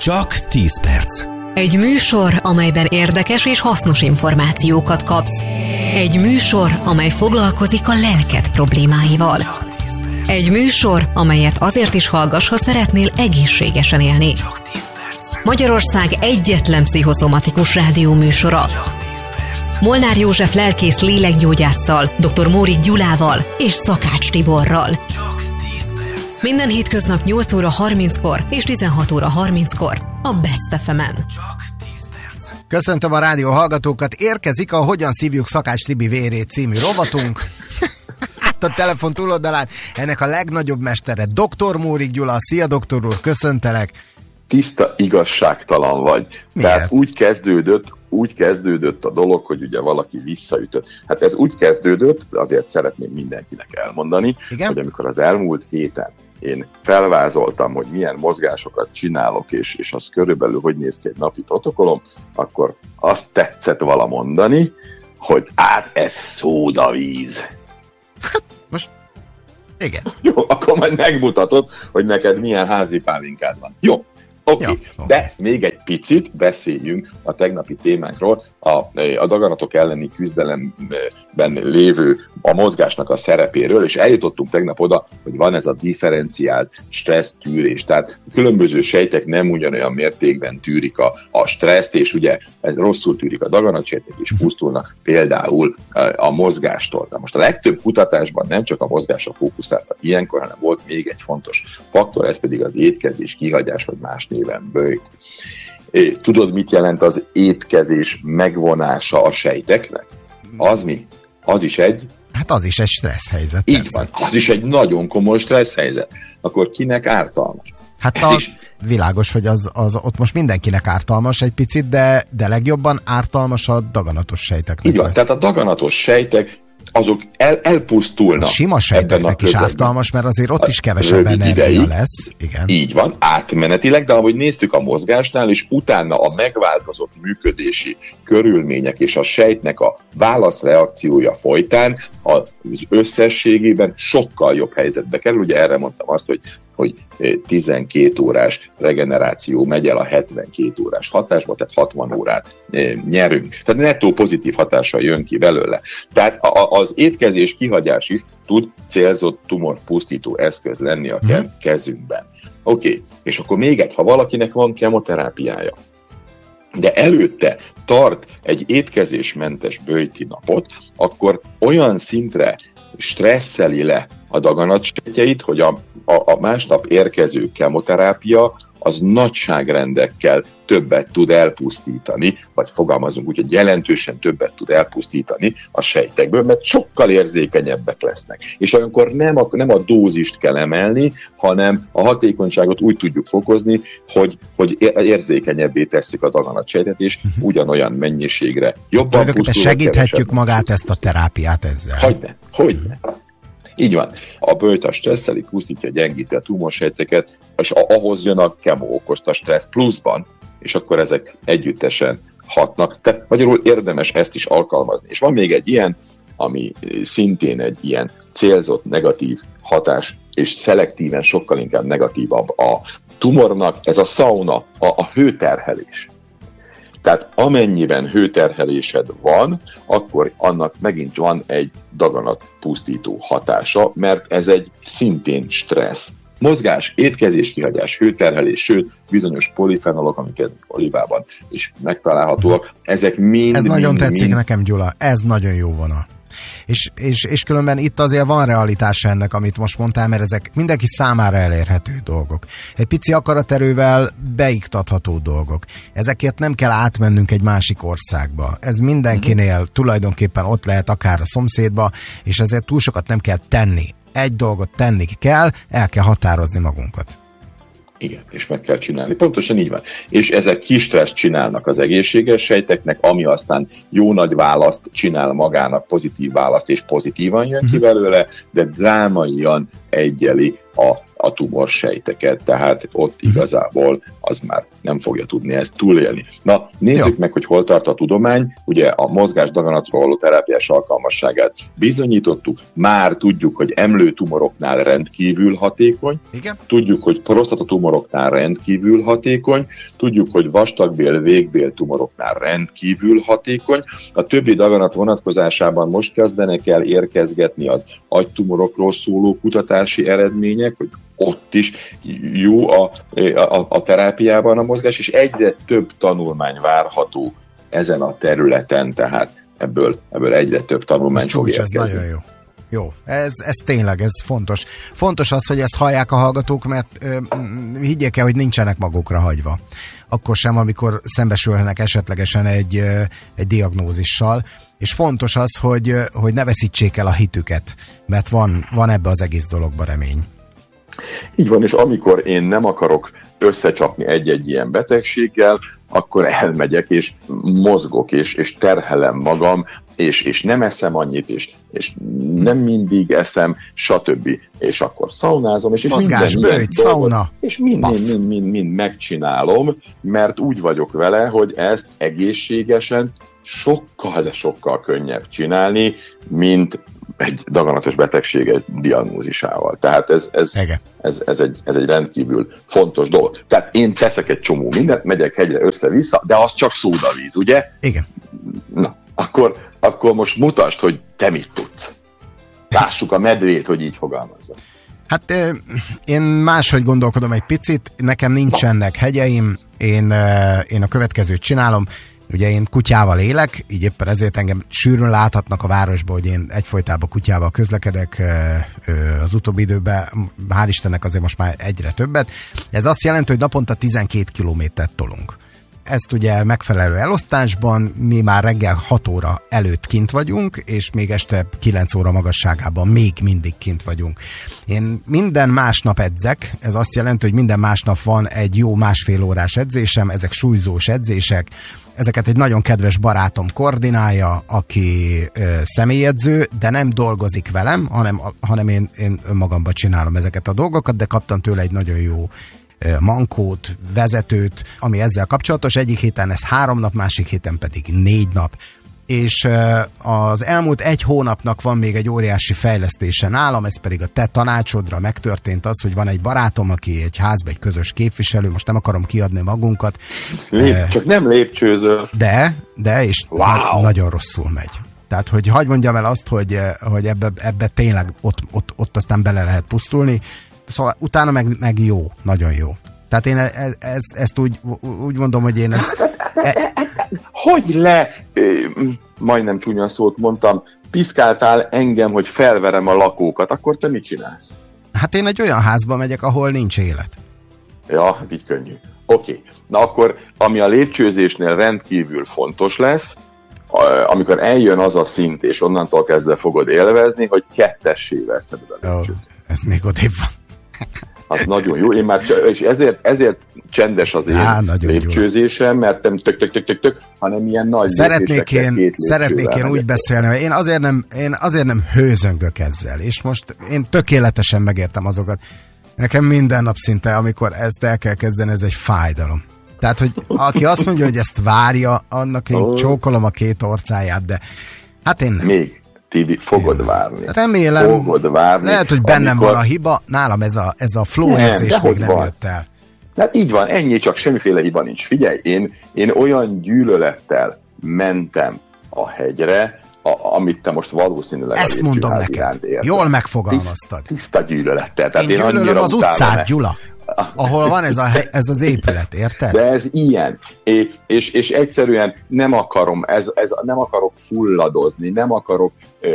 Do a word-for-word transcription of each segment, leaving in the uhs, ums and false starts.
Csak tíz perc. Egy műsor, amelyben érdekes és hasznos információkat kapsz. Egy műsor, amely foglalkozik a lelked problémáival. Egy műsor, amelyet azért is hallgass, ha szeretnél egészségesen élni. Magyarország egyetlen pszichoszomatikus rádió műsora. Molnár József lelkész lélekgyógyásszal, dr. Móricz Gyulával és Szakács Tiborral. Minden hétköznap nyolc óra harminckor és tizenhat óra harminckor a Best ef emen. Köszöntöm a rádió hallgatókat, érkezik a Hogyan szívjuk Szakács Tibi vérét című rovatunk. Hát a telefon túloldalán ennek a legnagyobb mestere, doktor Móricz Gyula. Szia, doktor úr, köszöntelek. Tiszta igazságtalan vagy. Miért? Tehát úgy kezdődött, úgy kezdődött a dolog, hogy ugye valaki visszaütött. Hát ez úgy kezdődött, azért szeretném mindenkinek elmondani, Igen? hogy amikor az elmúlt héten én felvázoltam, hogy milyen mozgásokat csinálok, és, és az körülbelül hogy néz ki egy napi protokollom, akkor azt tetszett vala mondani, hogy hát ez szódavíz. Most, igen. Jó, akkor majd megmutatod, hogy neked milyen házi pálinkád van. Jó. Oké, okay. Ja, okay. De még egy picit beszéljünk a tegnapi témánkról, a, a daganatok elleni küzdelemben lévő a mozgásnak a szerepéről, és eljutottunk tegnap oda, hogy van ez a differenciált stressztűrés, tehát különböző sejtek nem ugyanolyan mértékben tűrik a, a stresszt, és ugye ez rosszul tűrik a daganatsejtek, és pusztulnak például a mozgástól. De most a legtöbb kutatásban nem csak a mozgásra fókuszáltak ilyenkor, hanem volt még egy fontos faktor, ez pedig az étkezés, kihagyás, vagy más néven böjt. Tudod, mit jelent az étkezés megvonása a sejteknek? Az mi? Az is egy... Hát az is egy stressz helyzet. Így persze. van, az is egy nagyon komoly stressz helyzet. Akkor kinek ártalmas? Hát a, világos, hogy az, az ott most mindenkinek ártalmas egy picit, de, de legjobban ártalmas a daganatos sejteknek. Így van, lesz. tehát a daganatos sejtek azok el, elpusztulnak. A sima sejteknek is ártalmas, mert azért ott is kevesebb energia lesz. Igen. Így van, átmenetileg, de ahogy néztük a mozgásnál, és utána a megváltozott működési körülmények és a sejtnek a válaszreakciója folytán az összességében sokkal jobb helyzetbe kerül. Ugye erre mondtam azt, hogy hogy tizenkét órás regeneráció megy el a hetvenkét órás hatásba, tehát hatvan órát nyerünk. Tehát nettó pozitív hatással jön ki belőle. Tehát az étkezés kihagyás is tud célzott tumorpusztító eszköz lenni a hmm. kezünkben. Oké, okay. És akkor még egy, ha valakinek van kemoterápiája, de előtte tart egy étkezésmentes böjti napot, akkor olyan szintre stresszeli le a daganatsejtjeit, hogy a, a, a másnap érkező kemoterápia az nagyságrendekkel többet tud elpusztítani, vagy fogalmazunk úgy, hogy jelentősen többet tud elpusztítani a sejtekből, mert sokkal érzékenyebbek lesznek. És olyankor nem a, nem a dózist kell emelni, hanem a hatékonyságot úgy tudjuk fokozni, hogy, hogy érzékenyebbé tesszük a daganatsejtet, és ugyanolyan mennyiségre jobban pusztul. Segíthetjük magát ezt a terápiát ezzel. Hogyne, hogyne. Így van. A böjt a stresszeli, pusztítja, gyengíti a tumorsejteket, és ahhoz jön a kemo okozta stressz pluszban, és akkor ezek együttesen hatnak. Tehát magyarul érdemes ezt is alkalmazni. És van még egy ilyen, ami szintén egy ilyen célzott negatív hatás, és szelektíven sokkal inkább negatívabb a tumornak, ez a sauna, a, a hőterhelés. Tehát amennyiben hőterhelésed van, akkor annak megint van egy daganatpusztító hatása, mert ez egy szintén stressz. Mozgás, étkezés, kihagyás, hőterhelés, sőt, bizonyos polifenolok, amiket olivában is megtalálhatóak, ezek mind... Ez mind, nagyon mind, tetszik mind... nekem, Gyula, ez nagyon jó vonal. És, és, és különben itt azért van realitása ennek, amit most mondtál, mert ezek mindenki számára elérhető dolgok. Egy pici akaraterővel beiktatható dolgok. Ezekért nem kell átmennünk egy másik országba. Ez mindenkinél uh-huh. tulajdonképpen ott lehet, akár a szomszédba, és ezért túl sokat nem kell tenni. Egy dolgot tenni kell, el kell határozni magunkat. Igen, és meg kell csinálni. Pontosan így van. És ezek kis stresszt csinálnak az egészséges sejteknek, ami aztán jó nagy választ csinál magának, pozitív választ, és pozitívan jön ki belőle, de drámaian egyeli a a tumorsejteket, tehát ott igazából az már nem fogja tudni ezt túlélni. Na, nézzük Jó. meg, hogy hol tart a tudomány. Ugye a mozgásdaganatról való terápiás alkalmasságát bizonyítottuk, már tudjuk, hogy emlőtumoroknál rendkívül hatékony, Igen? tudjuk, hogy prostatatumoroknál rendkívül hatékony, tudjuk, hogy vastagbél, végbél tumoroknál rendkívül hatékony. A többi daganat vonatkozásában most kezdenek el érkezgetni az agytumorokról szóló kutatási eredmények, hogy ott is jó a, a, a terápiában a mozgás, és egyre több tanulmány várható ezen a területen, tehát ebből, ebből egyre több tanulmány fog érkezni. Ez nagyon jó. Jó, ez, ez tényleg, ez fontos. Fontos az, hogy ezt hallják a hallgatók, mert ö, higgyék el, hogy nincsenek magukra hagyva. Akkor sem, amikor szembesülnek esetlegesen egy, ö, egy diagnózissal, és fontos az, hogy, ö, hogy ne veszítsék el a hitüket, mert van, van ebbe az egész dologba remény. Így van, és amikor én nem akarok összecsapni egy-egy ilyen betegséggel, akkor elmegyek, és mozgok, és, és terhelem magam, és, és nem eszem annyit, és, és nem mindig eszem, stb. És akkor szaunázom, és, és mozgás, minden bőjt, szauna, és mind, mind, mind, mind, mind megcsinálom, mert úgy vagyok vele, hogy ezt egészségesen sokkal, de sokkal könnyebb csinálni, mint egy daganatos betegség egy diagnózisával. Tehát ez, ez, ez, ez, egy, ez egy rendkívül fontos dolog. Tehát én teszek egy csomó mindent, megyek hegyre össze-vissza, de az csak szódavíz, ugye? Igen. Na, akkor, akkor most mutasd, hogy te mit tudsz. Lássuk a medvét, hogy így fogalmazza. Hát én máshogy gondolkodom egy picit, nekem nincsenek hegyeim, én, én a következőt csinálom. Ugye én kutyával élek, így éppen ezért engem sűrűn láthatnak a városban, hogy én egyfolytában kutyával közlekedek az utóbbi időben, hál' Istennek azért most már egyre többet. Ez azt jelenti, hogy naponta tizenkét kilométert tolunk. Ezt ugye megfelelő elosztásban, mi már reggel hat óra előtt kint vagyunk, és még este kilenc óra magasságában még mindig kint vagyunk. Én minden másnap edzek, ez azt jelenti, hogy minden másnap van egy jó másfél órás edzésem, ezek súlyzós edzések, ezeket egy nagyon kedves barátom koordinálja, aki ö, személyedző, de nem dolgozik velem, hanem, hanem én, én önmagamban csinálom ezeket a dolgokat, de kaptam tőle egy nagyon jó mankót, vezetőt, ami ezzel kapcsolatos. Egyik héten ez három nap, másik héten pedig négy nap. És az elmúlt egy hónapnak van még egy óriási fejlesztése nálam, ez pedig a te tanácsodra megtörtént az, hogy van egy barátom, aki egy házban egy közös képviselő, most nem akarom kiadni magunkat. Lép, csak nem lépcsőzöl. De, de, és wow. na- nagyon rosszul megy. Tehát, hogy hagyd mondjam el azt, hogy, hogy ebbe, ebbe tényleg ott, ott, ott aztán bele lehet pusztulni. Szóval utána meg, meg jó, nagyon jó. Tehát én e, e, ezt úgy, úgy mondom, hogy én ezt... E... Hogy le, majdnem csúnya szót mondtam, piszkáltál engem, hogy felverem a lakókat, akkor te mit csinálsz? Hát én egy olyan házba megyek, ahol nincs élet. Ja, így könnyű. Oké, okay. Na akkor, ami a lépcsőzésnél rendkívül fontos lesz, amikor eljön az a szint, és onnantól kezdve fogod élvezni, hogy kettessé veszed a lépcsőt. Oh, ez még odébb van. Az nagyon jó, én már, és ezért, ezért csendes az én Á, lépcsőzésem, mert nem tök, tök, tök, tök, tök, hanem ilyen nagy szeretnék én, szeretnék én úgy beszélni, mert én azért, nem, én azért nem hőzöngök ezzel, és most én tökéletesen megértem azokat. Nekem minden nap szinte, amikor ezt el kell kezdeni, ez egy fájdalom. Tehát, hogy aki azt mondja, hogy ezt várja, annak én csókolom a két orcáját, de hát én nem. Még. Tibi, fogod várni. Remélem, fogod várni, lehet, hogy bennem amikor... van a hiba, nálam ez a, ez a flow nem, érzés még nem van. Jött el. Hát így van, ennyi, csak semmiféle hiba nincs. Figyelj, én, én olyan gyűlölettel mentem a hegyre, a, amit te most valószínűleg ezt mondom neked, jól megfogalmaztad. Tiszt, tiszta gyűlölettel. Tehát én, én gyűlölöm az utcát, Gyula. Ahol van ez, a, ez az épület, érted? De ez ilyen. És, és, és egyszerűen nem akarom, ez, ez, nem akarok fulladozni, nem akarok ö,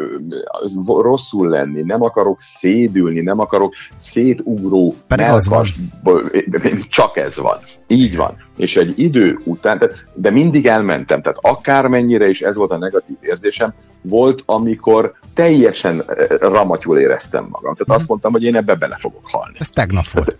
ö, rosszul lenni, nem akarok szédülni, nem akarok szétugró. Pedig az van. Csak ez van. Így van. És egy idő után, tehát, de mindig elmentem, tehát akármennyire is ez volt a negatív érzésem, volt, amikor teljesen ramatyul éreztem magam. Tehát hmm. azt mondtam, hogy én ebbe bele fogok halni. Ez tegnap volt.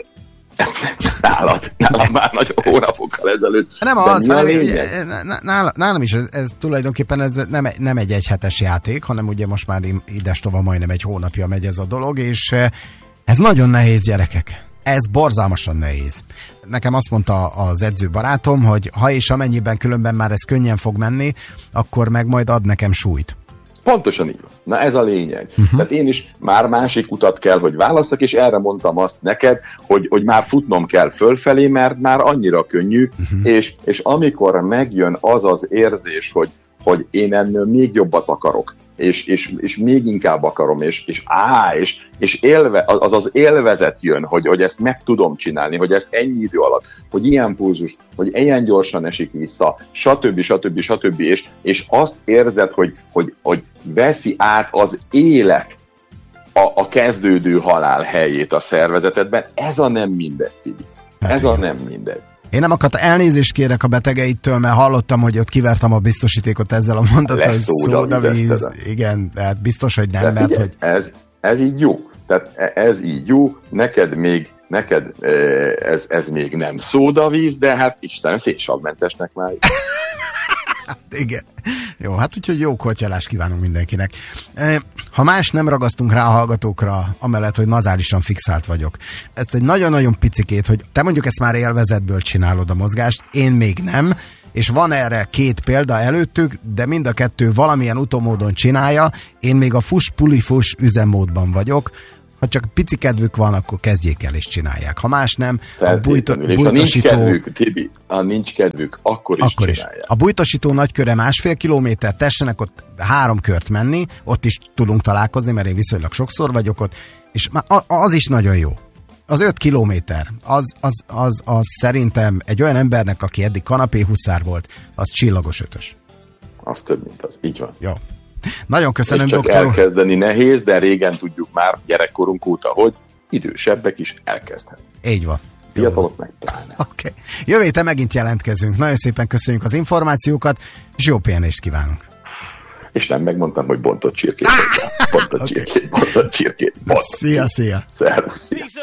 Nálad, nálam már nagyon hónapokkal ezelőtt. Nem az, hanem, nálam, nálam is ez, ez tulajdonképpen ez nem, nem egy egyhetes játék, hanem ugye most már idestova majdnem egy hónapja megy ez a dolog, és Ez nagyon nehéz, gyerekek. Ez borzalmasan nehéz. Nekem azt mondta az edző barátom, hogy ha és amennyiben különben már ez könnyen fog menni, akkor meg majd ad nekem súlyt. Pontosan így van. Na ez a lényeg. Uh-huh. Tehát én is már másik utat kell, hogy válasszak, és erre mondtam azt neked, hogy, hogy már futnom kell fölfelé, mert már annyira könnyű, uh-huh. és, és amikor megjön az az érzés, hogy, hogy én ennél még jobbat akarok, és, és, és még inkább akarom, és, és á, és, és élve, az az élvezet jön, hogy, hogy ezt meg tudom csinálni, hogy ezt ennyi idő alatt, hogy ilyen pulzus, hogy ilyen gyorsan esik vissza, stb. stb. stb. És, és azt érzed, hogy, hogy, hogy veszi át az élet a, a kezdődő halál helyét a szervezetedben. Ez a nem mindegy, Tibi. Ez a nem mindegy. Én nem akart, elnézést kérek a betegeittől, mert hallottam, hogy ott kivertem a biztosítékot ezzel a mondattal, hogy szódavíz. Igen, hát biztos, hogy nem, mert ugye, hogy... Ez, ez így jó. Tehát ez így jó, neked még, neked ez, ez még nem szódavíz, de hát Isten szénsavmentesnek már. Igen. Jó, hát úgyhogy jó kortyalást kívánunk mindenkinek. Ha más nem ragasztunk rá a hallgatókra, amellett, hogy nazálisan fixált vagyok. Ezt egy nagyon-nagyon picikét, hogy te mondjuk ezt már élvezetből csinálod a mozgást, én még nem, és van erre két példa előttük, de mind a kettő valamilyen utómódon csinálja, én még a fuss-puli-fuss üzemmódban vagyok. Ha csak pici kedvük van, akkor kezdjék el és csinálják. Ha más nem, a bújto, bújtosító... Ha nincs kedvük, Tibi, ha nincs kedvük, akkor is akkor csinálják. Is. A bújtosító nagyköre másfél kilométer, tessenek ott három kört menni, ott is tudunk találkozni, mert én viszonylag sokszor vagyok ott, és az is nagyon jó. Az öt kilométer, az, az, az, az szerintem egy olyan embernek, aki eddig kanapéhuszár volt, az csillagos ötös. Az több, mint az. Így van. Jó. Nagyon köszönöm, és csak doktor. Elkezdeni nehéz, de régen tudjuk már gyerekkorunk óta, hogy idősebbek is elkezdhetnek. Így van. Fiatalok meg pláne. Oké. Okay. Jövő héten megint jelentkezünk. Nagyon szépen köszönjük az információkat, és jó pihenést kívánunk. És nem megmondtam, hogy bontott csirkét. Bontott csirkét, bontott csirkét. Szia, szia. Szervusz.